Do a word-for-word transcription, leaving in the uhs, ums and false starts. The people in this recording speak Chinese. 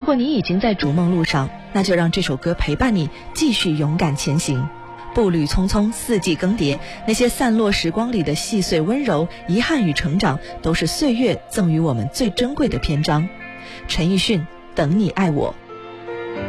果你已经在逐梦路上，那就让这首歌陪伴你继续勇敢前行。步履匆匆，四季更迭，那些散落时光里的细碎温柔、遗憾与成长，都是岁月赠予我们最珍贵的篇章。陈奕迅，等你爱我。